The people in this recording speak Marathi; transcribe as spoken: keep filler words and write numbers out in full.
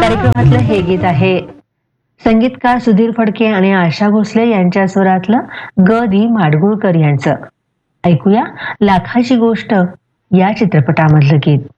कार्यक्रमातलं हे गीत आहे संगीतकार सुधीर फडके आणि आशा भोसले यांच्या स्वरातलं ग दी माडगुळकर यांचं. ऐकूया लाखाची गोष्ट या चित्रपटामधलं गीत.